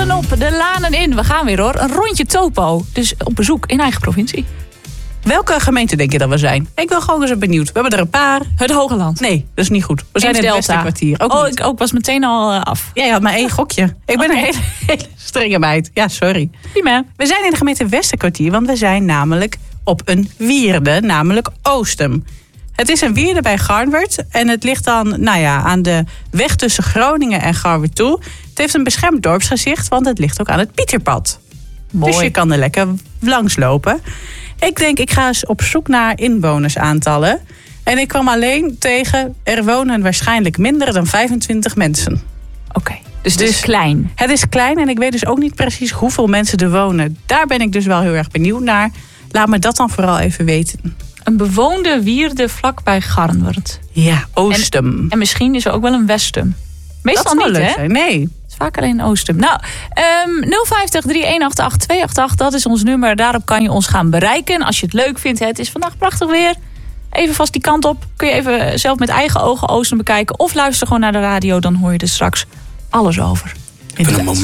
straten op, de lanen in. We gaan weer hoor, een rondje topo. Dus op bezoek in eigen provincie. Welke gemeente denk je dat we zijn? Ik ben gewoon eens benieuwd. We hebben er een paar. Het Hogeland. Nee, dat is niet goed. We zijn in het Westerkwartier. Ik was meteen al af. Jij had maar 1 gokje. Ik ben een hele strenge meid. Ja, sorry. Prima. We zijn in de gemeente Westerkwartier, want we zijn namelijk op een wierde, namelijk Oostum. Het is een wierde bij Garnwerd en het ligt dan aan de weg tussen Groningen en Garnwerd toe. Het heeft een beschermd dorpsgezicht, want het ligt ook aan het Pieterpad. Mooi. Dus je kan er lekker langs lopen. Ik denk, ik ga eens op zoek naar inwonersaantallen. En ik kwam alleen tegen, er wonen waarschijnlijk minder dan 25 mensen. Oké, dus het is klein. Het is klein en ik weet dus ook niet precies hoeveel mensen er wonen. Daar ben ik dus wel heel erg benieuwd naar. Laat me dat dan vooral even weten. Een bewoonde wierde vlakbij Garnwerd. Ja, Oostum. En misschien is er ook wel een Westum. Meestal dat niet, leuk hè? zijn. Nee. Het is vaak alleen Oostum. Nou, 050 3188 288, dat is ons nummer. Daarop kan je ons gaan bereiken. Als je het leuk vindt, het is vandaag prachtig weer. Even vast die kant op. Kun je even zelf met eigen ogen Oostum bekijken. Of luister gewoon naar de radio, dan hoor je er straks alles over. Even een moment